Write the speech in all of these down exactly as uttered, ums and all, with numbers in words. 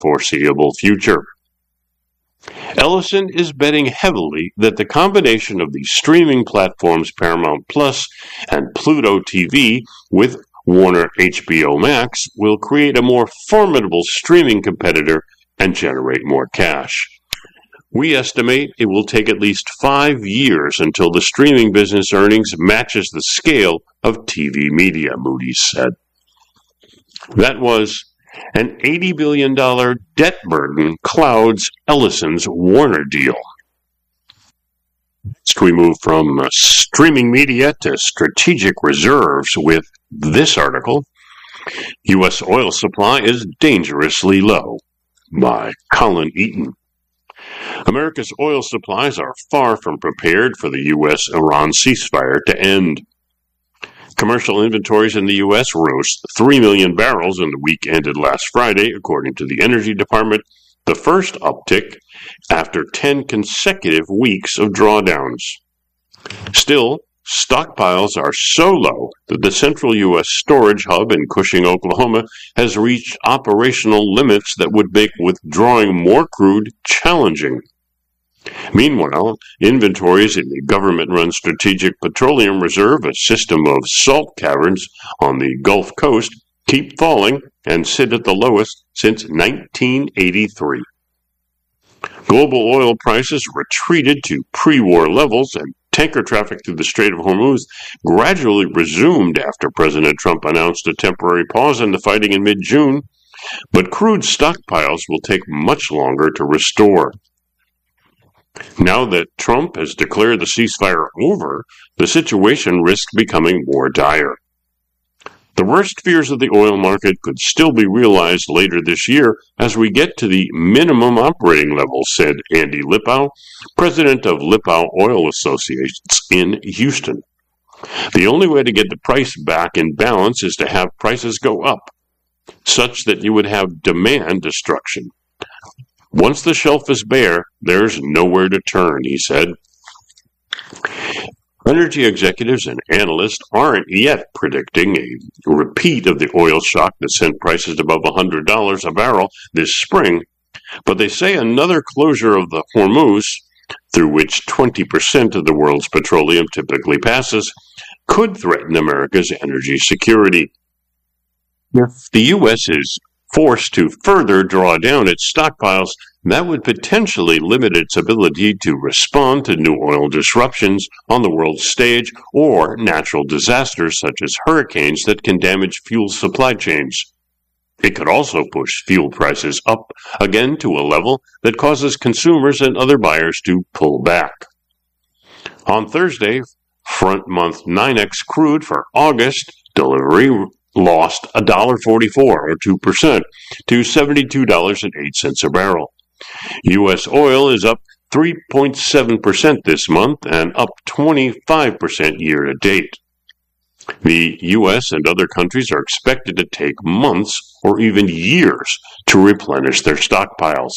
foreseeable future. Ellison is betting heavily that the combination of the streaming platforms Paramount Plus and Pluto T V with Warner H B O Max will create a more formidable streaming competitor and generate more cash. We estimate it will take at least five years until the streaming business earnings matches the scale of T V media, Moody's said. That was an eighty billion dollars debt burden clouds Ellison's Warner deal. Next, we move from uh, streaming media to strategic reserves with this article. U S oil supply is dangerously low, by Colin Eaton. America's oil supplies are far from prepared for the U S Iran ceasefire to end. Commercial inventories in the U S rose three million barrels in the week ended last Friday, according to the Energy Department, the first uptick after ten consecutive weeks of drawdowns. Still, stockpiles are so low that the central U S storage hub in Cushing, Oklahoma, has reached operational limits that would make withdrawing more crude challenging. Meanwhile, inventories in the government-run Strategic Petroleum Reserve, a system of salt caverns on the Gulf Coast, keep falling and sit at the lowest since nineteen eighty-three. Global oil prices retreated to pre-war levels, and tanker traffic through the Strait of Hormuz gradually resumed after President Trump announced a temporary pause in the fighting in mid-June, but crude stockpiles will take much longer to restore. Now that Trump has declared the ceasefire over, the situation risks becoming more dire. The worst fears of the oil market could still be realized later this year as we get to the minimum operating level, said Andy Lipow, president of Lipow Oil Associates in Houston. The only way to get the price back in balance is to have prices go up, such that you would have demand destruction. Once the shelf is bare, there's nowhere to turn, he said. Energy executives and analysts aren't yet predicting a repeat of the oil shock that sent prices above one hundred dollars a barrel this spring, but they say another closure of the Hormuz, through which twenty percent of the world's petroleum typically passes, could threaten America's energy security. If the U S is forced to further draw down its stockpiles, that would potentially limit its ability to respond to new oil disruptions on the world stage or natural disasters such as hurricanes that can damage fuel supply chains. It could also push fuel prices up again to a level that causes consumers and other buyers to pull back. On Thursday, front-month NYMEX crude for August delivery lost one dollar forty-four, or two percent, to seventy-two dollars and eight cents a barrel. U S oil is up three point seven percent this month and up twenty-five percent year to date. The U S and other countries are expected to take months or even years to replenish their stockpiles.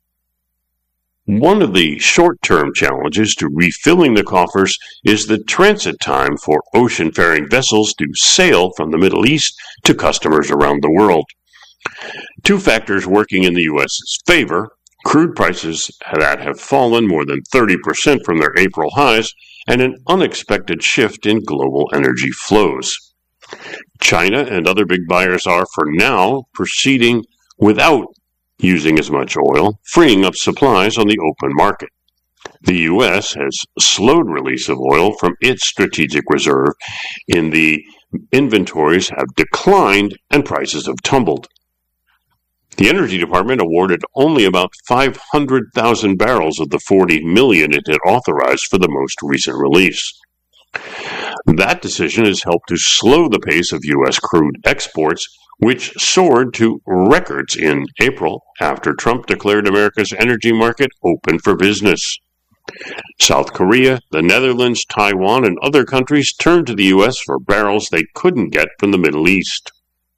One of the short-term challenges to refilling the coffers is the transit time for ocean-faring vessels to sail from the Middle East to customers around the world. Two factors working in the U S's favor: crude prices that have fallen more than thirty percent from their April highs, and an unexpected shift in global energy flows. China and other big buyers are, for now, proceeding without using as much oil, freeing up supplies on the open market. The U S has slowed release of oil from its strategic reserve, and the inventories have declined and prices have tumbled. The Energy Department awarded only about five hundred thousand barrels of the forty million it had authorized for the most recent release. That decision has helped to slow the pace of U S crude exports, which soared to records in April after Trump declared America's energy market open for business. South Korea, the Netherlands, Taiwan, and other countries turned to the U S for barrels they couldn't get from the Middle East.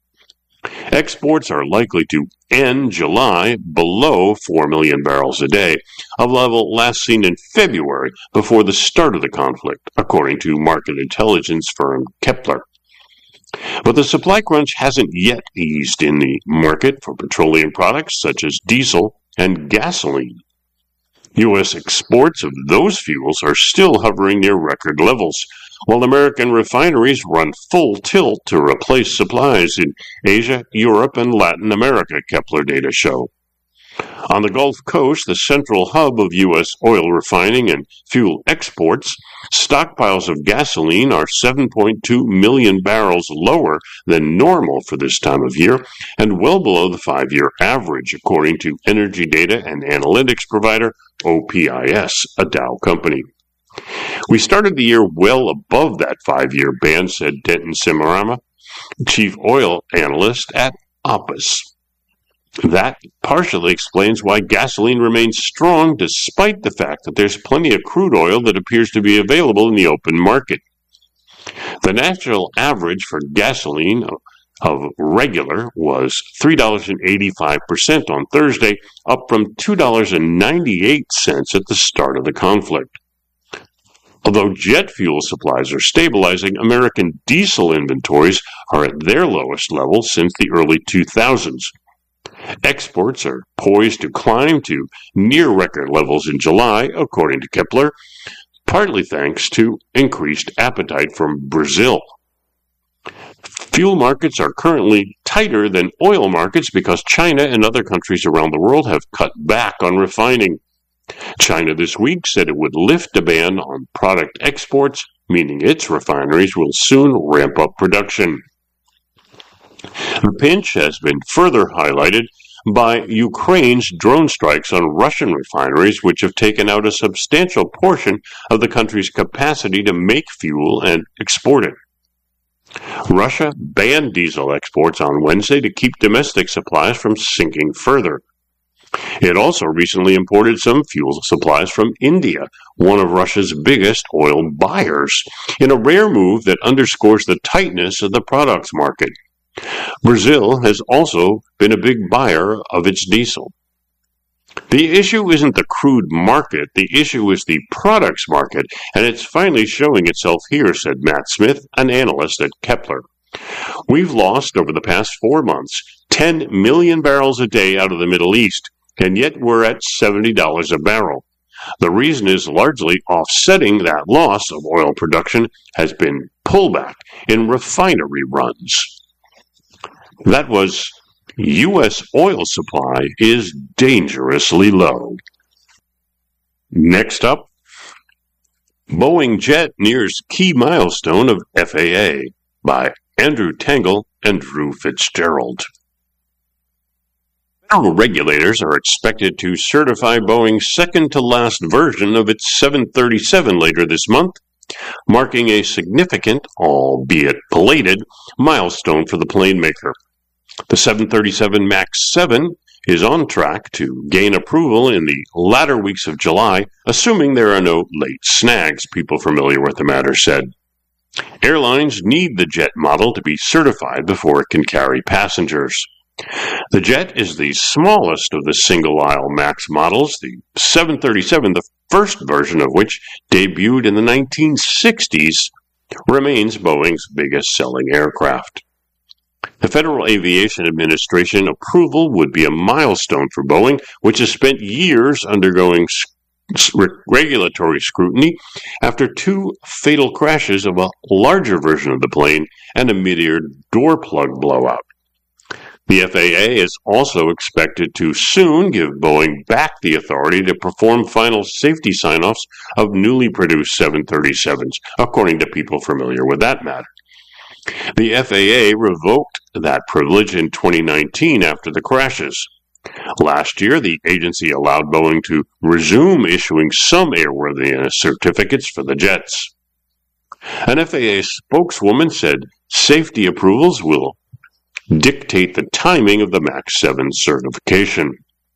Exports are likely to end July below four million barrels a day, a level last seen in February before the start of the conflict, according to market intelligence firm Kepler. But the supply crunch hasn't yet eased in the market for petroleum products such as diesel and gasoline. U S exports of those fuels are still hovering near record levels, while American refineries run full tilt to replace supplies in Asia, Europe, and Latin America, Kepler data show. On the Gulf Coast, the central hub of U S oil refining and fuel exports, stockpiles of gasoline are seven point two million barrels lower than normal for this time of year and well below the five-year average, according to energy data and analytics provider O P I S, a Dow company. We started the year well above that five-year band, said Denton Simarama, chief oil analyst at Opus. That partially explains why gasoline remains strong despite the fact that there's plenty of crude oil that appears to be available in the open market. The national average for gasoline of regular was three dollars and eighty-five cents on Thursday, up from two dollars and ninety-eight cents at the start of the conflict. Although jet fuel supplies are stabilizing, American diesel inventories are at their lowest level since the early two thousands. Exports are poised to climb to near record levels in July, according to Kepler, partly thanks to increased appetite from Brazil. Fuel markets are currently tighter than oil markets because China and other countries around the world have cut back on refining. China this week said it would lift a ban on product exports, meaning its refineries will soon ramp up production. The pinch has been further highlighted by Ukraine's drone strikes on Russian refineries, which have taken out a substantial portion of the country's capacity to make fuel and export it. Russia banned diesel exports on Wednesday to keep domestic supplies from sinking further. It also recently imported some fuel supplies from India, one of Russia's biggest oil buyers, in a rare move that underscores the tightness of the products market. Brazil has also been a big buyer of its diesel. The issue isn't the crude market, the issue is the products market, and it's finally showing itself here, said Matt Smith, an analyst at Kepler. We've lost, over the past four months, ten million barrels a day out of the Middle East, and yet we're at seventy dollars a barrel. The reason is largely offsetting that loss of oil production has been pullback in refinery runs. That was U S oil supply is dangerously low. Next up, Boeing jet nears key milestone of F A A by Andrew Tangle and Drew Fitzgerald. Federal regulators are expected to certify Boeing's second-to-last version of its seven thirty-seven later this month, marking a significant, albeit belated, milestone for the plane maker. The seven thirty-seven MAX seven is on track to gain approval in the latter weeks of July, assuming there are no late snags, people familiar with the matter said. Airlines need the jet model to be certified before it can carry passengers. The jet is the smallest of the single-aisle MAX models, the seven thirty-seven, the first version of which debuted in the nineteen sixties, remains Boeing's biggest-selling aircraft. The Federal Aviation Administration approval would be a milestone for Boeing, which has spent years undergoing regulatory scrutiny after two fatal crashes of a larger version of the plane and a mid-ear door plug blowout. The F A A is also expected to soon give Boeing back the authority to perform final safety sign-offs of newly produced seven thirty-sevens, according to people familiar with that matter. The F A A revoked that privilege in twenty nineteen after the crashes. Last year, the agency allowed Boeing to resume issuing some airworthiness certificates for the jets. An F A A spokeswoman said safety approvals will dictate the timing of the MAX seven certification.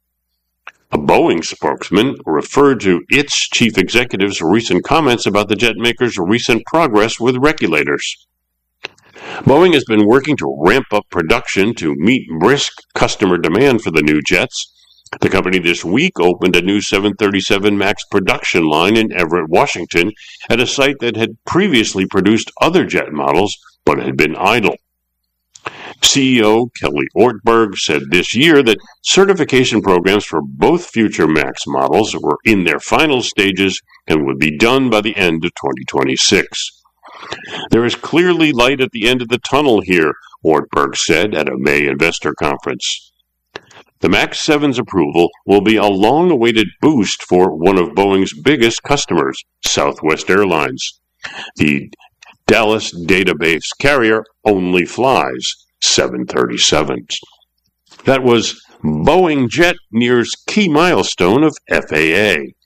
A Boeing spokesman referred to its chief executive's recent comments about the jet maker's recent progress with regulators. Boeing has been working to ramp up production to meet brisk customer demand for the new jets. The company this week opened a new seven thirty-seven MAX production line in Everett, Washington, at a site that had previously produced other jet models but had been idle. C E O Kelly Ortberg said this year that certification programs for both future MAX models were in their final stages and would be done by the end of twenty twenty-six. There is clearly light at the end of the tunnel here, Ortberg said at a May investor conference. The MAX seven's approval will be a long-awaited boost for one of Boeing's biggest customers, Southwest Airlines. The Dallas database carrier only flies seven thirty-sevens. That was Boeing Jet nears key milestone of F A A.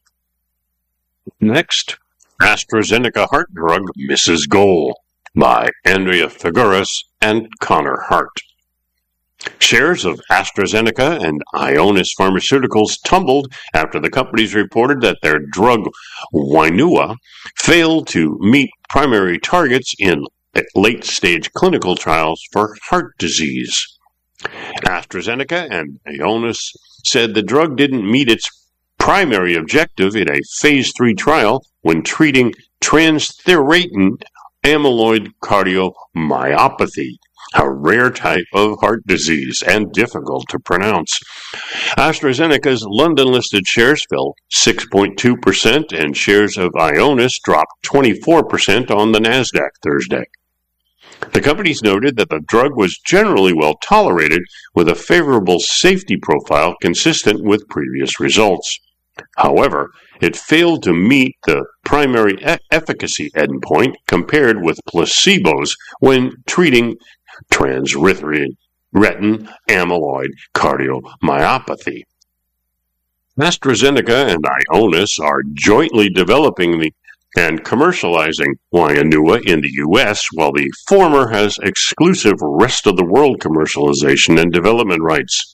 Next, AstraZeneca heart drug misses goal by Andrea Figueras and Connor Hart. Shares of AstraZeneca and Ionis Pharmaceuticals tumbled after the companies reported that their drug Wainua failed to meet primary targets in late-stage clinical trials for heart disease. AstraZeneca and Ionis said the drug didn't meet its primary objective in a phase three trial when treating transthyretin amyloid cardiomyopathy, a rare type of heart disease and difficult to pronounce. AstraZeneca's London-listed shares fell six point two percent, and shares of Ionis dropped twenty-four percent on the NASDAQ Thursday. The companies noted that the drug was generally well tolerated with a favorable safety profile consistent with previous results. However, it failed to meet the primary e- efficacy endpoint compared with placebos when treating transthyretin amyloid cardiomyopathy. AstraZeneca and Ionis are jointly developing the and commercializing Wainua in the U S, while the former has exclusive rest-of-the-world commercialization and development rights.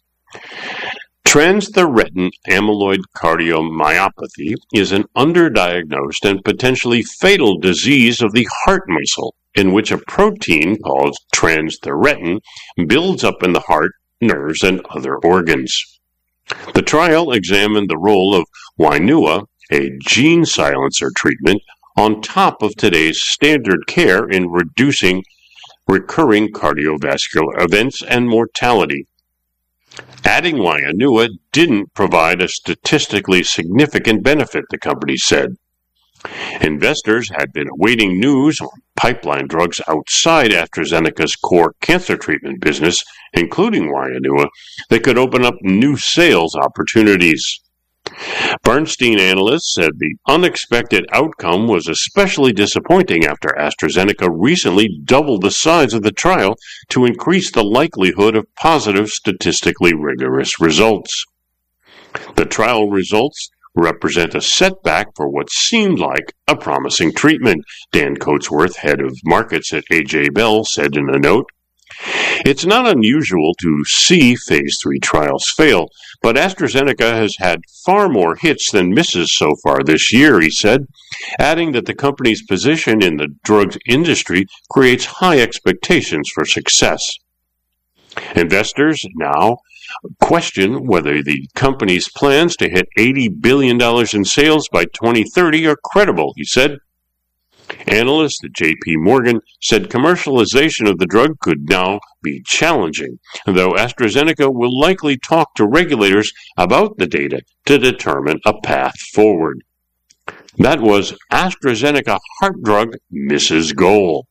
Transthyretin amyloid cardiomyopathy is an underdiagnosed and potentially fatal disease of the heart muscle, in which a protein called transthyretin builds up in the heart, nerves, and other organs. The trial examined the role of Wainua, a gene silencer treatment, on top of today's standard care in reducing recurring cardiovascular events and mortality. Adding Wainua didn't provide a statistically significant benefit, the company said. Investors had been awaiting news on pipeline drugs outside AstraZeneca's core cancer treatment business, including Wainua, that could open up new sales opportunities. Bernstein analysts said the unexpected outcome was especially disappointing after AstraZeneca recently doubled the size of the trial to increase the likelihood of positive, statistically rigorous results. The trial results represent a setback for what seemed like a promising treatment, Dan Coatsworth, head of markets at A J Bell, said in a note. It's not unusual to see phase three trials fail, but AstraZeneca has had far more hits than misses so far this year, he said, adding that the company's position in the drugs industry creates high expectations for success. Investors now question whether the company's plans to hit eighty billion dollars in sales by twenty thirty are credible, he said. Analysts at J P Morgan said commercialization of the drug could now be challenging, though AstraZeneca will likely talk to regulators about the data to determine a path forward. That was AstraZeneca heart drug misses goal.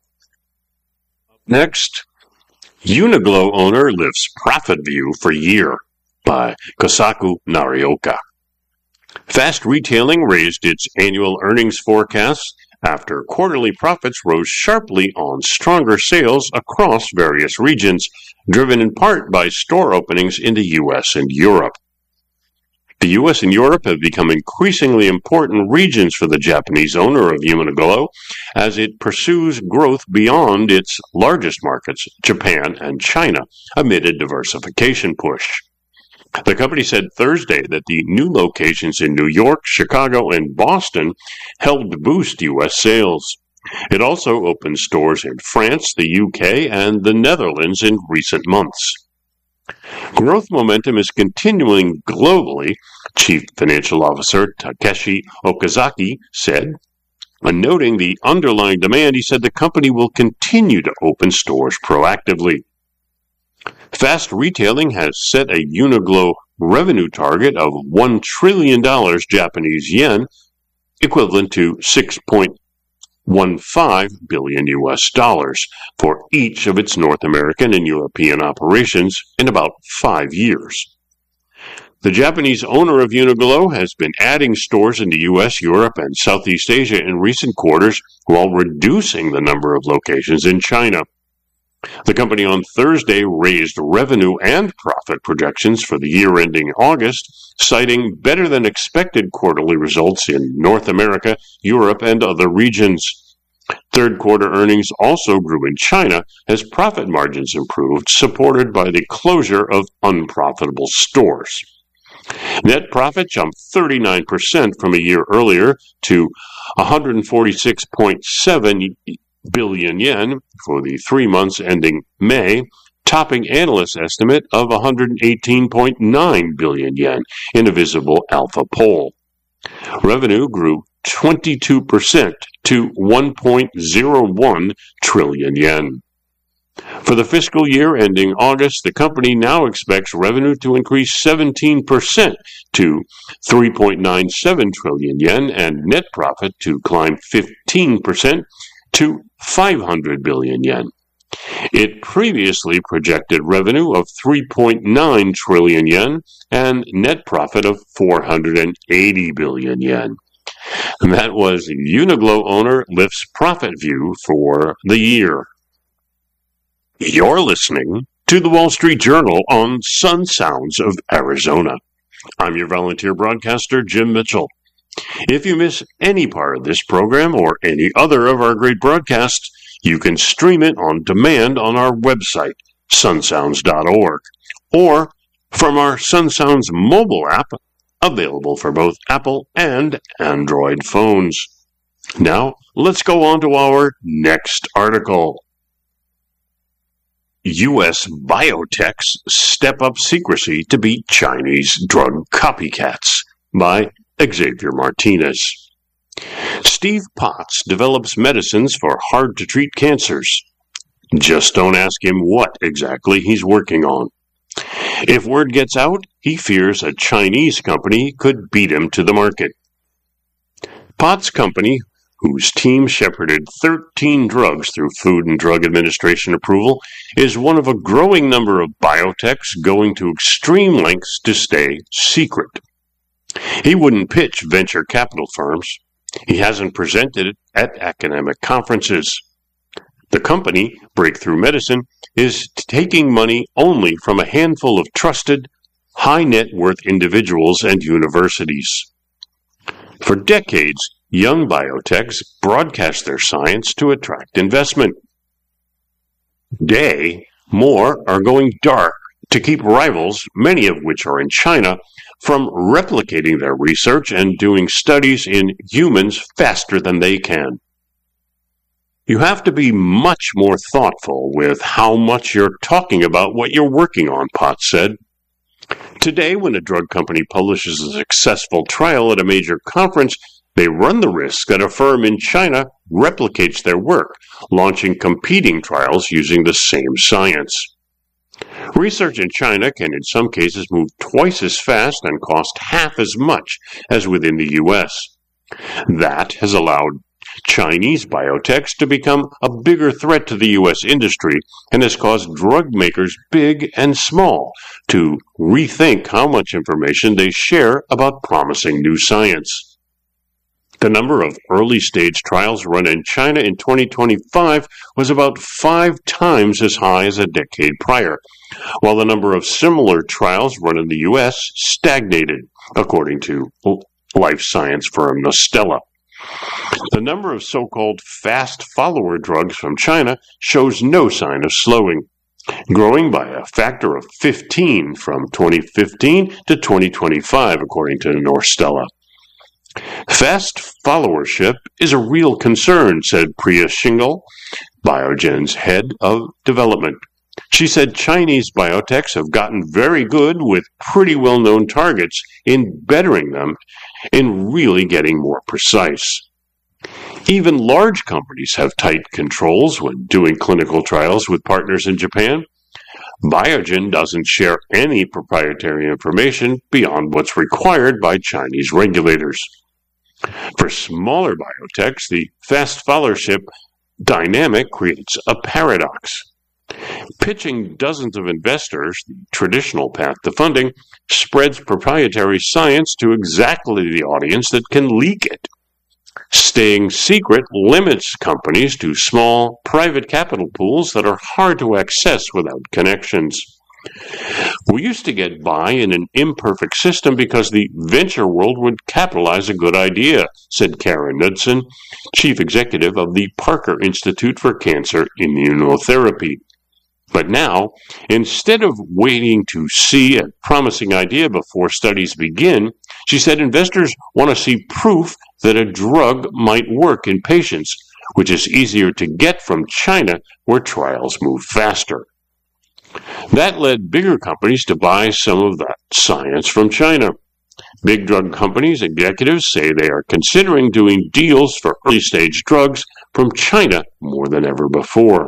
Next, Uniqlo owner lifts profit view for year by Kosaku Narioka. Fast Retailing raised its annual earnings forecast after quarterly profits rose sharply on stronger sales across various regions, driven in part by store openings in the U S and Europe. The U S and Europe have become increasingly important regions for the Japanese owner of Uniqlo as it pursues growth beyond its largest markets, Japan and China, amid a diversification push. The company said Thursday that the new locations in New York, Chicago, and Boston helped boost U S sales. It also opened stores in France, the U K, and the Netherlands in recent months. Growth momentum is continuing globally, Chief Financial Officer Takeshi Okazaki said. And noting the underlying demand, he said the company will continue to open stores proactively. Fast Retailing has set a Uniqlo revenue target of one trillion dollars Japanese yen, equivalent to six point one five billion U S dollars, for each of its North American and European operations in about five years. The Japanese owner of Uniqlo has been adding stores in the U S, Europe, and Southeast Asia in recent quarters while reducing the number of locations in China. The company on Thursday raised revenue and profit projections for the year ending August, citing better than expected quarterly results in North America, Europe, and other regions. Third quarter earnings also grew in China as profit margins improved, supported by the closure of unprofitable stores. Net profit jumped thirty-nine percent from a year earlier to one hundred forty-six point seven billion yen for the three months ending May, topping analysts' estimate of one hundred eighteen point nine billion yen in a visible alpha poll. Revenue grew twenty-two percent to one point zero one trillion yen. For the fiscal year ending August, the company now expects revenue to increase seventeen percent to three point nine seven trillion yen and net profit to climb fifteen percent to five hundred billion yen. It previously projected revenue of three point nine trillion yen and net profit of four hundred eighty billion yen. And that was Uniqlo owner lifts profit view for the year. You're listening to the Wall Street Journal on Sun Sounds of Arizona. I'm your volunteer broadcaster, Jim Mitchell. If you miss any part of this program or any other of our great broadcasts, you can stream it on demand on our website, sun sounds dot org, or from our Sun Sounds mobile app, available for both Apple and Android phones. Now, let's go on to our next article. U S biotechs step up secrecy to beat Chinese drug copycats, by Xavier Martinez. Steve Potts develops medicines for hard-to-treat cancers. Just don't ask him what exactly he's working on. If word gets out, he fears a Chinese company could beat him to the market. Potts' company, whose team shepherded thirteen drugs through Food and Drug Administration approval, is one of a growing number of biotechs going to extreme lengths to stay secret. He wouldn't pitch venture capital firms. He hasn't presented it at academic conferences. The company, Breakthrough Medicine, is taking money only from a handful of trusted, high-net-worth individuals and universities. For decades, young biotechs broadcast their science to attract investment. Today, more are going dark to keep rivals, many of which are in China, from replicating their research and doing studies in humans faster than they can. You have to be much more thoughtful with how much you're talking about what you're working on, Potts said. Today, when a drug company publishes a successful trial at a major conference, they run the risk that a firm in China replicates their work, launching competing trials using the same science. Research in China can in some cases move twice as fast and cost half as much as within the U S. That has allowed Chinese biotechs to become a bigger threat to the U S industry and has caused drug makers big and small to rethink how much information they share about promising new science. The number of early-stage trials run in China in twenty twenty-five was about five times as high as a decade prior, while the number of similar trials run in the U S stagnated, according to life science firm Nostella. The number of so-called fast follower drugs from China shows no sign of slowing, growing by a factor of fifteen from twenty fifteen to twenty twenty-five, according to Nostella. Fast followership is a real concern, said Priya Shingal, Biogen's head of development. She said Chinese biotechs have gotten very good with pretty well-known targets in bettering them, in really getting more precise. Even large companies have tight controls when doing clinical trials with partners in Japan. Biogen doesn't share any proprietary information beyond what's required by Chinese regulators. For smaller biotechs, the fast followership dynamic creates a paradox. Pitching dozens of investors, the traditional path to funding, spreads proprietary science to exactly the audience that can leak it. Staying secret limits companies to small, private capital pools that are hard to access without connections. We used to get by in an imperfect system because the venture world would capitalize a good idea, said Karen Knudsen, chief executive of the Parker Institute for Cancer Immunotherapy. But now, instead of waiting to see a promising idea before studies begin, she said investors want to see proof that a drug might work in patients, which is easier to get from China, where trials move faster. That led bigger companies to buy some of that science from China. Big drug companies' executives say they are considering doing deals for early-stage drugs from China more than ever before.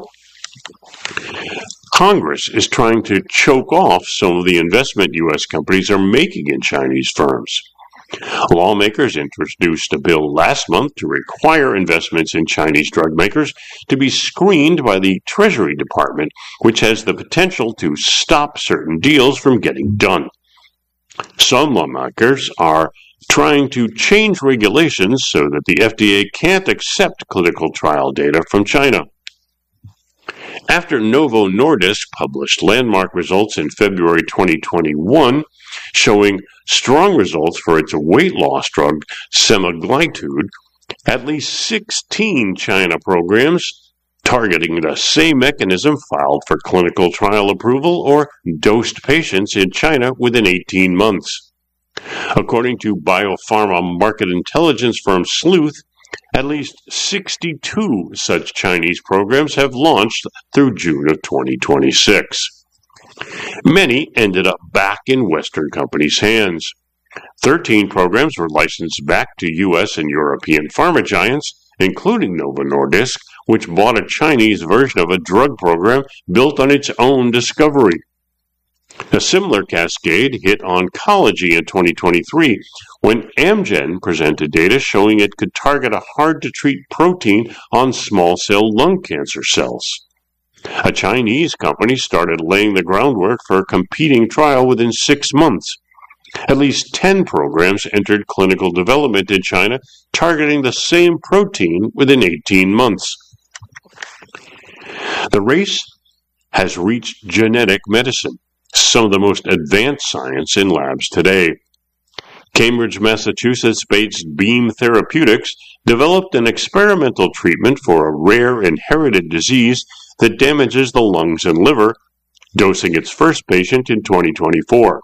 Congress is trying to choke off some of the investment U S companies are making in Chinese firms. Lawmakers introduced a bill last month to require investments in Chinese drug makers to be screened by the Treasury Department, which has the potential to stop certain deals from getting done. Some lawmakers are trying to change regulations so that the F D A can't accept clinical trial data from China. After Novo Nordisk published landmark results in February twenty twenty-one, showing strong results for its weight loss drug semaglutide, at least sixteen China programs targeting the same mechanism filed for clinical trial approval or dosed patients in China within eighteen months. According to biopharma market intelligence firm Sleuth, at least sixty-two such Chinese programs have launched through June of twenty twenty-six. Many ended up back in Western companies' hands. Thirteen programs were licensed back to U S and European pharma giants, including Novo Nordisk, which bought a Chinese version of a drug program built on its own discovery. A similar cascade hit oncology in twenty twenty-three when Amgen presented data showing it could target a hard-to-treat protein on small cell lung cancer cells. A Chinese company started laying the groundwork for a competing trial within six months. At least ten programs entered clinical development in China targeting the same protein within eighteen months. The race has reached genetic medicine, some of the most advanced science in labs today. Cambridge, Massachusetts-based Beam Therapeutics developed an experimental treatment for a rare inherited disease that damages the lungs and liver, dosing its first patient in twenty twenty-four.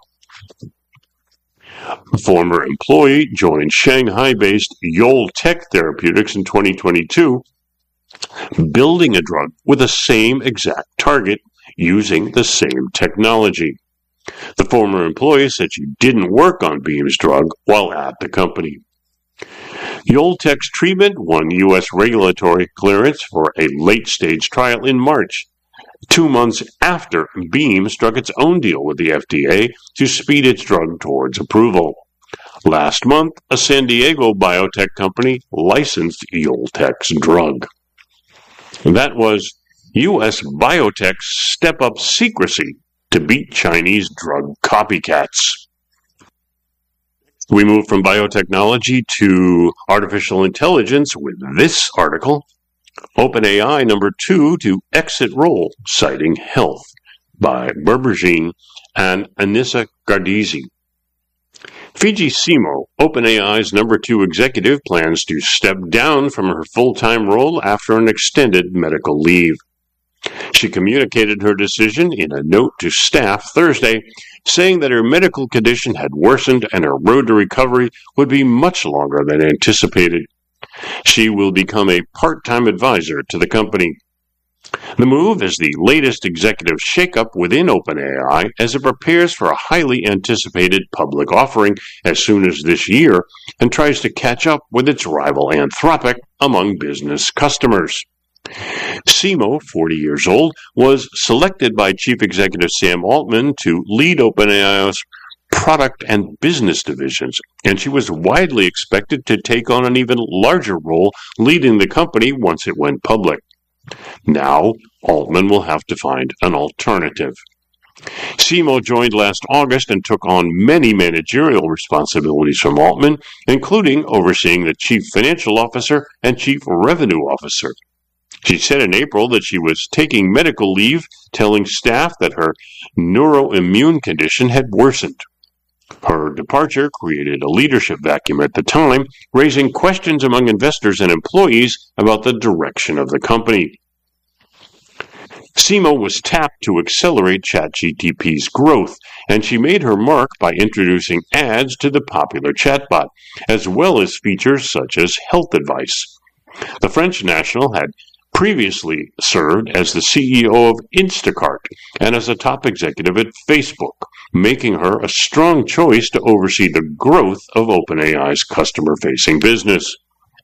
A former employee joined Shanghai-based Yoltech Therapeutics in twenty twenty-two, building a drug with the same exact target using the same technology. The former employee said she didn't work on Beam's drug while at the company. Yoltech's treatment won U S regulatory clearance for a late-stage trial in March, two months after Beam struck its own deal with the F D A to speed its drug towards approval. Last month, a San Diego biotech company licensed Yoltech's drug. That was U S biotechs step up secrecy to beat Chinese drug copycats. We move from biotechnology to artificial intelligence with this article. OpenAI number two to exit role, citing health, by Berberjean and Anissa Gardizi. Fiji Simo, OpenAI's number two executive, plans to step down from her full-time role after an extended medical leave. She communicated her decision in a note to staff Thursday, saying that her medical condition had worsened and her road to recovery would be much longer than anticipated. She will become a part-time advisor to the company. The move is the latest executive shakeup within OpenAI as it prepares for a highly anticipated public offering as soon as this year and tries to catch up with its rival Anthropic among business customers. Simo, forty years old, was selected by Chief Executive Sam Altman to lead OpenAI's product and business divisions, and she was widely expected to take on an even larger role leading the company once it went public. Now, Altman will have to find an alternative. Simo joined last August and took on many managerial responsibilities from Altman, including overseeing the Chief Financial Officer and Chief Revenue Officer. She said in April that she was taking medical leave, telling staff that her neuroimmune condition had worsened. Her departure created a leadership vacuum at the time, raising questions among investors and employees about the direction of the company. Simo was tapped to accelerate ChatGPT's growth, and she made her mark by introducing ads to the popular chatbot, as well as features such as health advice. The French national had previously served as the C E O of Instacart and as a top executive at Facebook, making her a strong choice to oversee the growth of OpenAI's customer-facing business.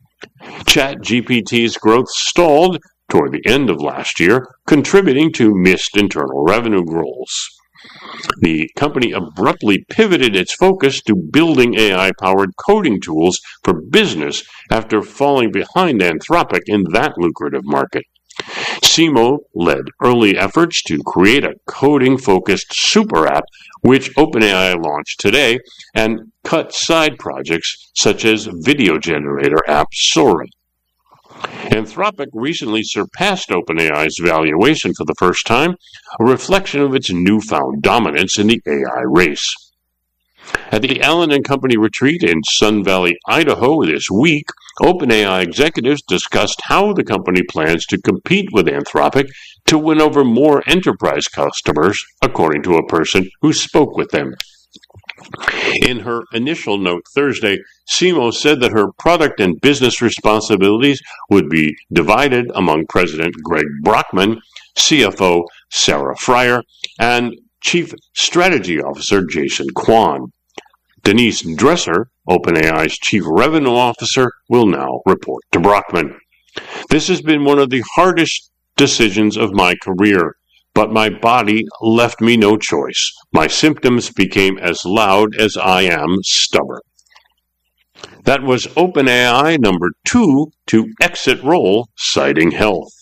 ChatGPT's growth stalled toward the end of last year, contributing to missed internal revenue goals. The company abruptly pivoted its focus to building A I-powered coding tools for business after falling behind Anthropic in that lucrative market. Simo led early efforts to create a coding-focused super app, which OpenAI launched today, and cut side projects such as video generator app Sora. Anthropic recently surpassed OpenAI's valuation for the first time, a reflection of its newfound dominance in the A I race. At the Allen and Company retreat in Sun Valley, Idaho this week, OpenAI executives discussed how the company plans to compete with Anthropic to win over more enterprise customers, according to a person who spoke with them. In her initial note Thursday, Simo said that her product and business responsibilities would be divided among President Greg Brockman, C F O Sarah Friar, and Chief Strategy Officer Jason Kwan. Denise Dresser, OpenAI's Chief Revenue Officer, will now report to Brockman. This has been one of the hardest decisions of my career, but my body left me no choice. My symptoms became as loud as I am stubborn. That was OpenAI number two to exit role, citing health.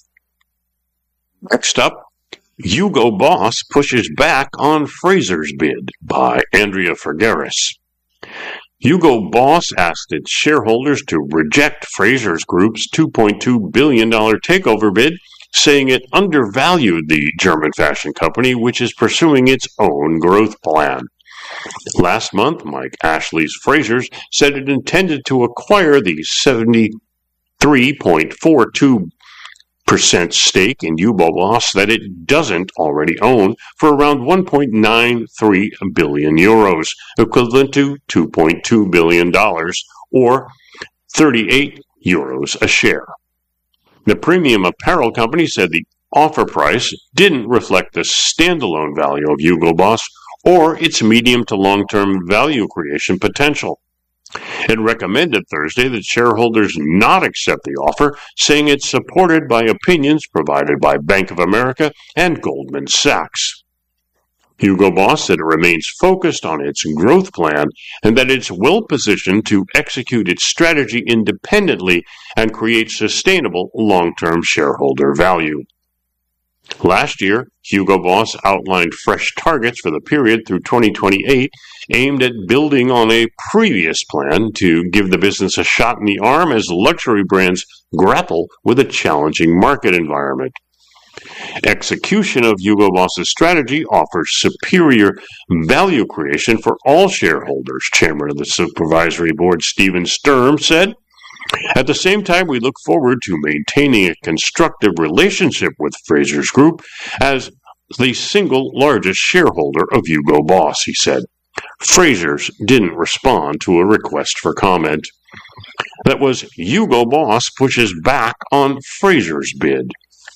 Next up, Hugo Boss pushes back on Fraser's bid, by Andrea Figueres. Hugo Boss asked its shareholders to reject Frasers Group's two point two billion dollars takeover bid, saying it undervalued the German fashion company, which is pursuing its own growth plan. Last month, Mike Ashley's Frasers said it intended to acquire the seventy-three point four two percent stake in Hugo Boss that it doesn't already own for around one point nine three billion euros, equivalent to two point two billion dollars or thirty-eight euros a share. The premium apparel company said the offer price didn't reflect the standalone value of Hugo Boss or its medium to long-term value creation potential. It recommended Thursday that shareholders not accept the offer, saying it's supported by opinions provided by Bank of America and Goldman Sachs. Hugo Boss said it remains focused on its growth plan and that it's well positioned to execute its strategy independently and create sustainable long-term shareholder value. Last year, Hugo Boss outlined fresh targets for the period through twenty twenty-eight, aimed at building on a previous plan to give the business a shot in the arm as luxury brands grapple with a challenging market environment. Execution of Hugo Boss's strategy offers superior value creation for all shareholders, Chairman of the Supervisory Board Stephen Sturm said. At the same time, we look forward to maintaining a constructive relationship with Frasers Group as the single largest shareholder of Hugo Boss, he said. Frasers didn't respond to a request for comment. That was Hugo Boss pushes back on Frasers' bid.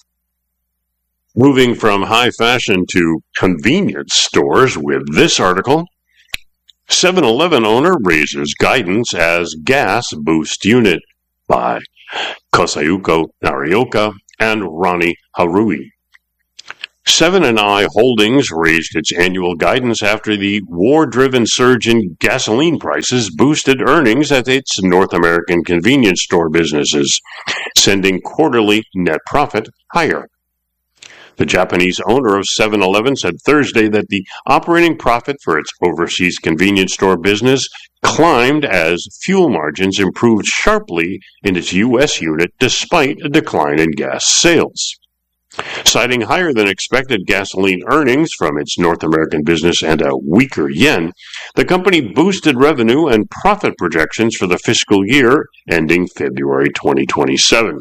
Moving from high fashion to convenience stores with this article, seven eleven owner raises guidance as gas boost unit, by Kosayuko Narioka and Ronnie Harui. Seven and I Holdings raised its annual guidance after the war-driven surge in gasoline prices boosted earnings at its North American convenience store businesses, sending quarterly net profit higher. The Japanese owner of seven eleven said Thursday that the operating profit for its overseas convenience store business climbed as fuel margins improved sharply in its U S unit despite a decline in gas sales. Citing higher than expected gasoline earnings from its North American business and a weaker yen, the company boosted revenue and profit projections for the fiscal year ending February twenty twenty-seven.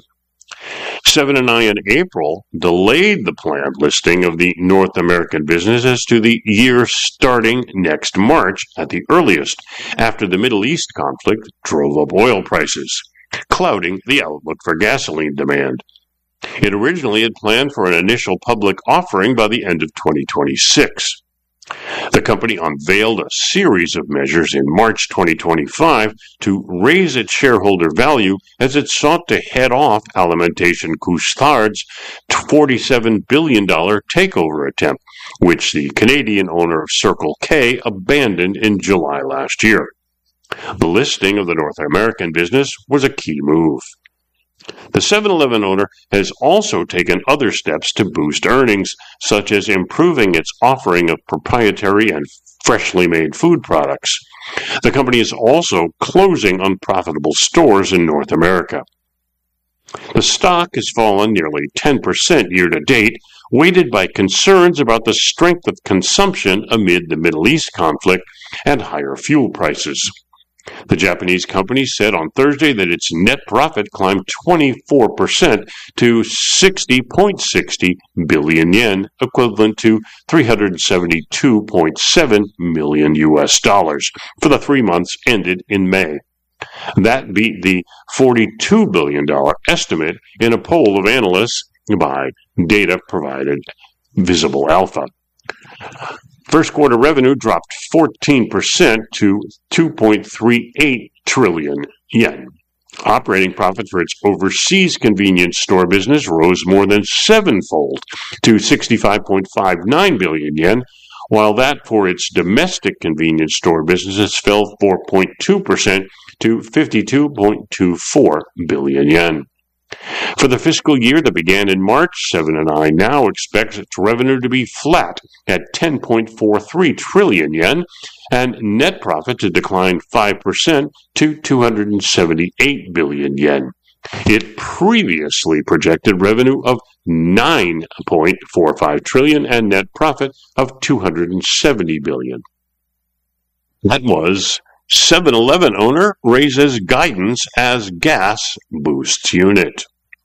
Seven and I in April delayed the planned listing of the North American businesses to the year starting next March at the earliest, after the Middle East conflict drove up oil prices, clouding the outlook for gasoline demand. It originally had planned for an initial public offering by the end of twenty twenty-six. The company unveiled a series of measures in March twenty twenty-five to raise its shareholder value as it sought to head off Alimentation Couche-Tard's forty-seven billion dollars takeover attempt, which the Canadian owner of Circle K abandoned in July last year. The listing of the North American business was a key move. The seven eleven owner has also taken other steps to boost earnings, such as improving its offering of proprietary and freshly made food products. The company is also closing unprofitable stores in North America. The stock has fallen nearly ten percent year to date, weighted by concerns about the strength of consumption amid the Middle East conflict and higher fuel prices. The Japanese company said on Thursday that its net profit climbed twenty-four percent to sixty point six zero billion yen, equivalent to three hundred seventy-two point seven million U S dollars, for the three months ended in May. That beat the forty-two billion dollars estimate in a poll of analysts by data provided Visible Alpha. First quarter revenue dropped fourteen percent to two point three eight trillion yen. Operating profit for its overseas convenience store business rose more than sevenfold to sixty-five point five nine billion yen, while that for its domestic convenience store businesses fell four point two percent to fifty-two point two four billion yen. For the fiscal year that began in March, seven and I now expects its revenue to be flat at ten point four three trillion yen and net profit to decline five percent to two hundred seventy-eight billion yen. It previously projected revenue of nine point four five trillion and net profit of two hundred seventy billion. That was seven eleven owner raises guidance as gas boosts unit.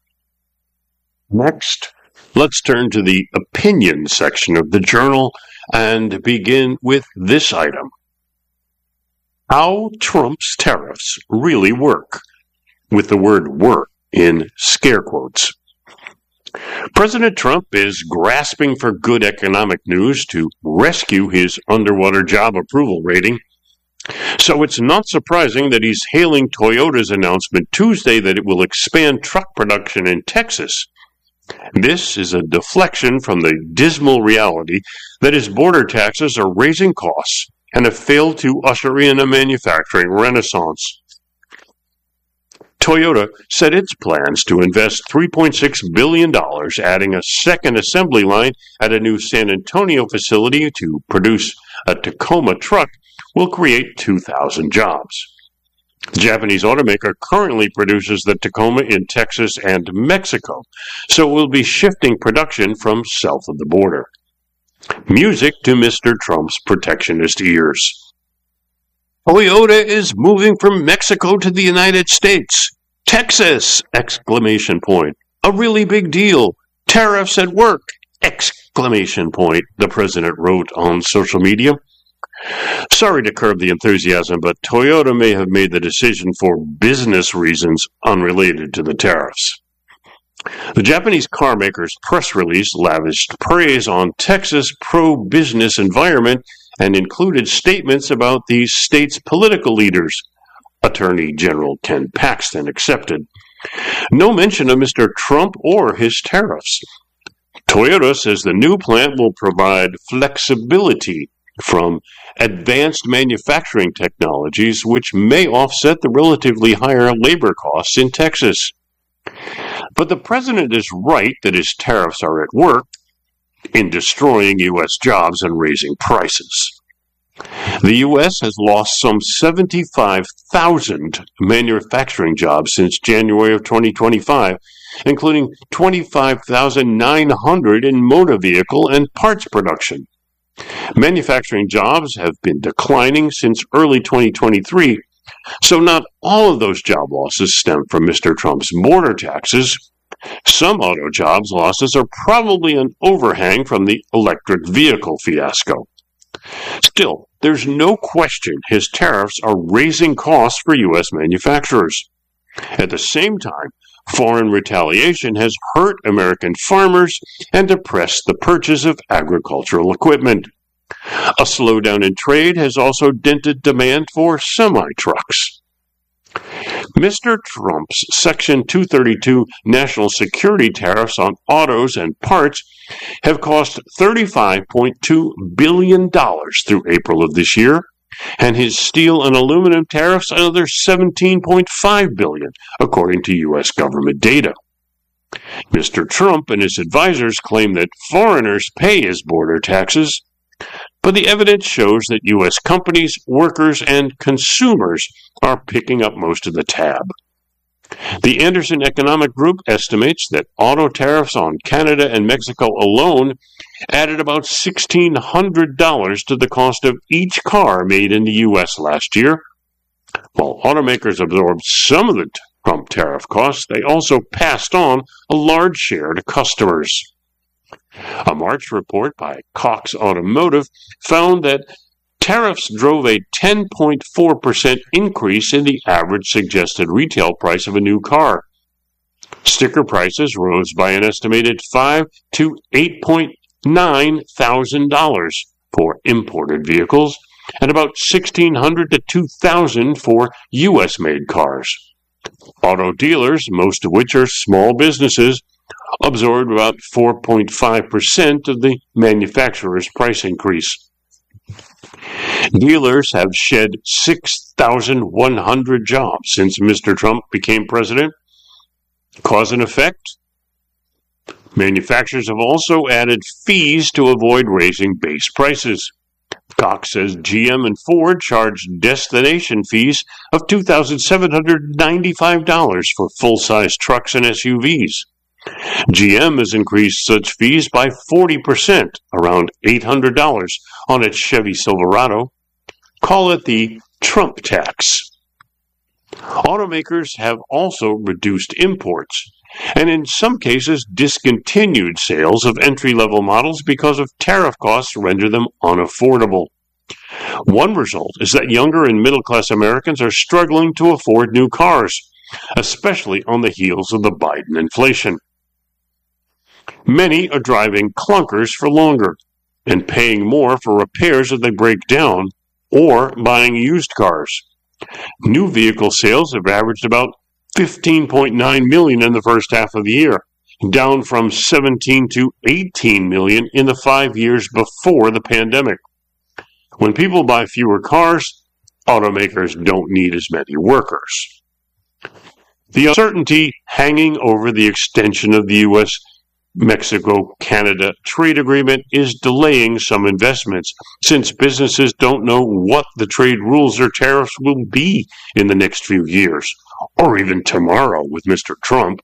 Next, let's turn to the opinion section of the journal and begin with this item. How Trump's tariffs really work, with the word work in scare quotes. President Trump is grasping for good economic news to rescue his underwater job approval rating. So it's not surprising that he's hailing Toyota's announcement Tuesday that it will expand truck production in Texas. This is a deflection from the dismal reality that his border taxes are raising costs and have failed to usher in a manufacturing renaissance. Toyota said its plans to invest three point six billion dollars, adding a second assembly line at a new San Antonio facility to produce a Tacoma truck, will create two thousand jobs. The Japanese automaker currently produces the Tacoma in Texas and Mexico, so it will be shifting production from south of the border. Music to Mister Trump's protectionist ears. Toyota is moving from Mexico to the United States. Texas! Exclamation point. A really big deal. Tariffs at work! Exclamation point, the president wrote on social media. Sorry to curb the enthusiasm, but Toyota may have made the decision for business reasons unrelated to the tariffs. The Japanese carmaker's press release lavished praise on Texas' pro-business environment and included statements about the state's political leaders, Attorney General Ken Paxton accepted. No mention of Mister Trump or his tariffs. Toyota says the new plant will provide flexibility from advanced manufacturing technologies, which may offset the relatively higher labor costs in Texas. But the president is right that his tariffs are at work in destroying U S jobs and raising prices. The U S has lost some seventy-five thousand manufacturing jobs since January of twenty twenty-five, including twenty-five thousand nine hundred in motor vehicle and parts production. Manufacturing jobs have been declining since early twenty twenty-three, so not all of those job losses stem from Mister Trump's border taxes. Some auto jobs losses are probably an overhang from the electric vehicle fiasco. Still, there's no question his tariffs are raising costs for U S manufacturers. At the same time, foreign retaliation has hurt American farmers and depressed the purchase of agricultural equipment. A slowdown in trade has also dented demand for semi-trucks. Mister Trump's Section two thirty-two national security tariffs on autos and parts have cost thirty-five point two billion dollars through April of this year, and his steel and aluminum tariffs another seventeen point five billion dollars, according to U S government data. Mister Trump and his advisors claim that foreigners pay his border taxes, but the evidence shows that U S companies, workers, and consumers are picking up most of the tab. The Anderson Economic Group estimates that auto tariffs on Canada and Mexico alone added about one thousand six hundred dollars to the cost of each car made in the U S last year. While automakers absorbed some of the Trump tariff costs, they also passed on a large share to customers. A March report by Cox Automotive found that tariffs drove a ten point four percent increase in the average suggested retail price of a new car. Sticker prices rose by an estimated five to eight point nine thousand dollars for imported vehicles, and about sixteen hundred to two thousand for U S-made cars. Auto dealers, most of which are small businesses, absorbed about four point five percent of the manufacturer's price increase. Dealers have shed six thousand one hundred jobs since Mister Trump became president. Cause and effect? Manufacturers have also added fees to avoid raising base prices. Cox says G M and Ford charged destination fees of two thousand seven hundred ninety-five dollars for full-size trucks and S U Vs. G M has increased such fees by forty percent, around eight hundred dollars, on its Chevy Silverado. Call it the Trump tax. Automakers have also reduced imports, and in some cases discontinued sales of entry-level models because of tariff costs render them unaffordable. One result is that younger and middle-class Americans are struggling to afford new cars, especially on the heels of the Biden inflation. Many are driving clunkers for longer and paying more for repairs if they break down, or buying used cars. New vehicle sales have averaged about fifteen point nine million in the first half of the year, down from seventeen to eighteen million in the five years before the pandemic. When people buy fewer cars, automakers don't need as many workers. The uncertainty hanging over the extension of the U S Mexico-Canada trade agreement is delaying some investments, since businesses don't know what the trade rules or tariffs will be in the next few years, or even tomorrow with Mister Trump.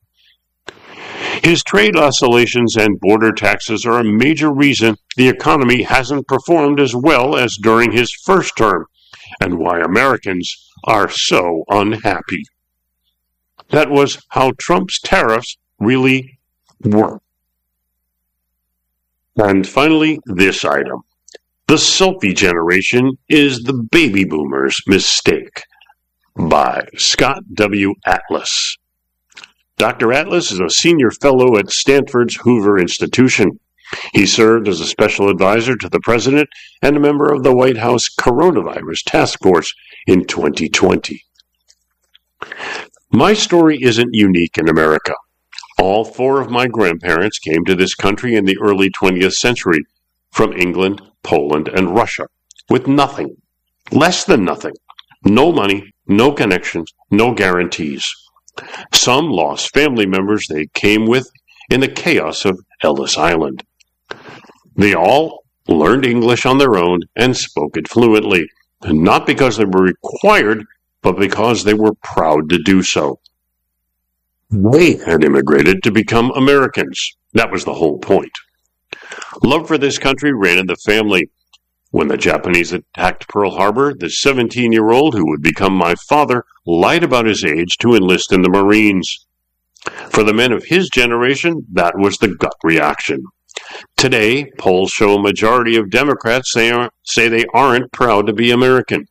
His trade oscillations and border taxes are a major reason the economy hasn't performed as well as during his first term, and why Americans are so unhappy. That was how Trump's tariffs really work. And finally, this item. The selfie generation is the baby boomers' mistake, by Scott W. Atlas. Doctor Atlas is a senior fellow at Stanford's Hoover Institution. He served as a special advisor to the president and a member of the White House Coronavirus Task Force in twenty twenty. My story isn't unique in America. All four of my grandparents came to this country in the early twentieth century from England, Poland, and Russia with nothing, less than nothing, no money, no connections, no guarantees. Some lost family members they came with in the chaos of Ellis Island. They all learned English on their own and spoke it fluently, not because they were required, but because they were proud to do so. They had immigrated to become Americans. That was the whole point. Love for this country ran in the family. When the Japanese attacked Pearl Harbor, the seventeen-year-old who would become my father lied about his age to enlist in the Marines. For the men of his generation, that was the gut reaction. Today, polls show a majority of Democrats say, are, say they aren't proud to be American.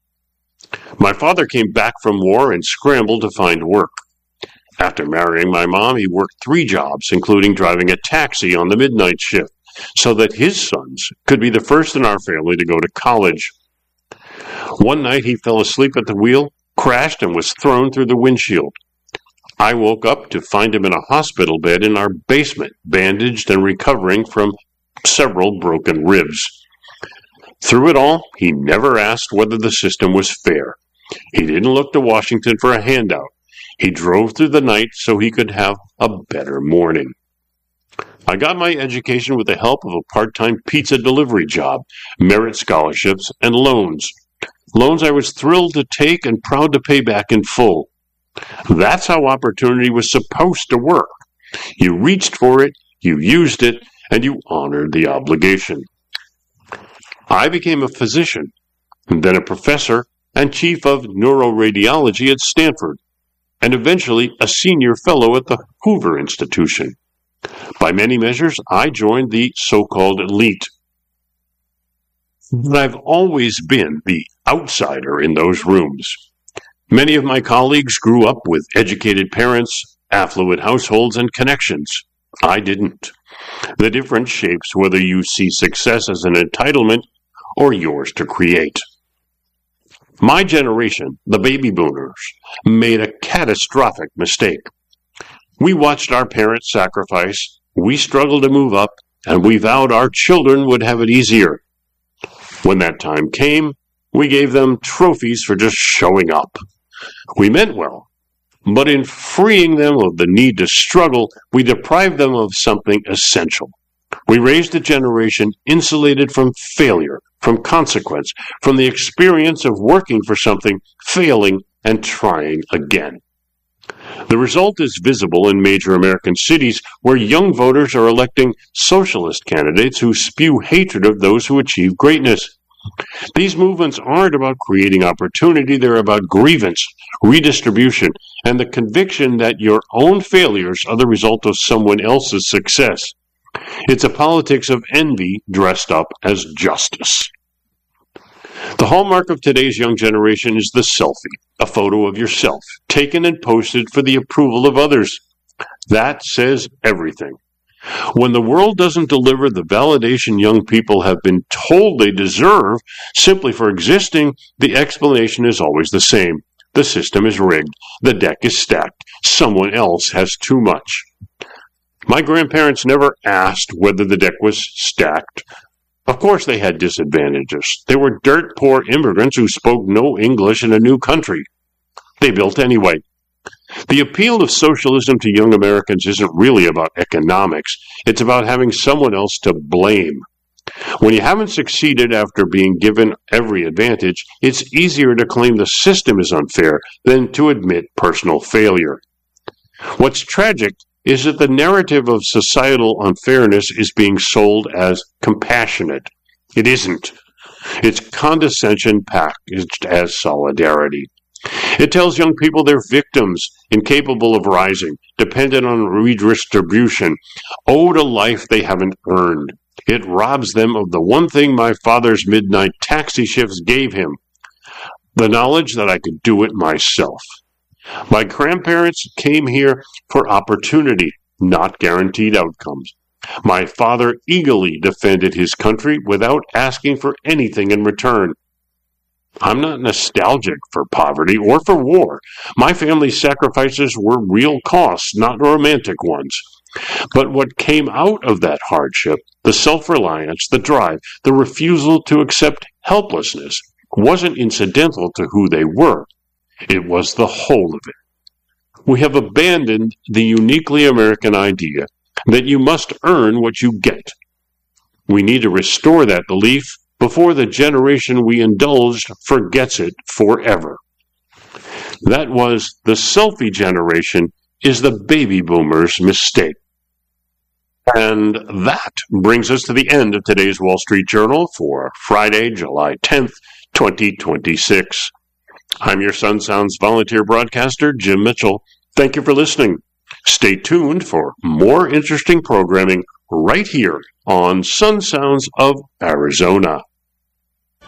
My father came back from war and scrambled to find work. After marrying my mom, he worked three jobs, including driving a taxi on the midnight shift, so that his sons could be the first in our family to go to college. One night he fell asleep at the wheel, crashed, and was thrown through the windshield. I woke up to find him in a hospital bed in our basement, bandaged and recovering from several broken ribs. Through it all, he never asked whether the system was fair. He didn't look to Washington for a handout. He drove through the night so he could have a better morning. I got my education with the help of a part-time pizza delivery job, merit scholarships, and loans. Loans I was thrilled to take and proud to pay back in full. That's how opportunity was supposed to work. You reached for it, you used it, and you honored the obligation. I became a physician, and then a professor and chief of neuroradiology at Stanford, and eventually a senior fellow at the Hoover Institution. By many measures, I joined the so-called elite. But I've always been the outsider in those rooms. Many of my colleagues grew up with educated parents, affluent households, and connections. I didn't. The difference shapes whether you see success as an entitlement or yours to create. My generation, the baby boomers, made a catastrophic mistake. We watched our parents sacrifice, we struggled to move up, and we vowed our children would have it easier. When that time came, we gave them trophies for just showing up. We meant well, but in freeing them of the need to struggle, we deprived them of something essential. We raised a generation insulated from failure, from consequence, from the experience of working for something, failing, and trying again. The result is visible in major American cities where young voters are electing socialist candidates who spew hatred of those who achieve greatness. These movements aren't about creating opportunity, they're about grievance, redistribution, and the conviction that your own failures are the result of someone else's success. It's a politics of envy dressed up as justice. The hallmark of today's young generation is the selfie, a photo of yourself, taken and posted for the approval of others. That says everything. When the world doesn't deliver the validation young people have been told they deserve simply for existing, the explanation is always the same. The system is rigged. The deck is stacked. Someone else has too much. My grandparents never asked whether the deck was stacked. Of course they had disadvantages. They were dirt-poor immigrants who spoke no English in a new country. They built anyway. The appeal of socialism to young Americans isn't really about economics. It's about having someone else to blame. When you haven't succeeded after being given every advantage, it's easier to claim the system is unfair than to admit personal failure. What's tragic is that the narrative of societal unfairness is being sold as compassionate. It isn't. It's condescension packaged as solidarity. It tells young people they're victims, incapable of rising, dependent on redistribution, owed a life they haven't earned. It robs them of the one thing my father's midnight taxi shifts gave him, the knowledge that I could do it myself. My grandparents came here for opportunity, not guaranteed outcomes. My father eagerly defended his country without asking for anything in return. I'm not nostalgic for poverty or for war. My family's sacrifices were real costs, not romantic ones. But what came out of that hardship, the self-reliance, the drive, the refusal to accept helplessness, wasn't incidental to who they were. It was the whole of it. We have abandoned the uniquely American idea that you must earn what you get. We need to restore that belief before the generation we indulged forgets it forever. That was the selfie generation is the baby boomers' mistake. And that brings us to the end of today's Wall Street Journal for Friday, July tenth, twenty twenty-six. I'm your Sun Sounds volunteer broadcaster, Jim Mitchell. Thank you for listening. Stay tuned for more interesting programming right here on Sun Sounds of Arizona.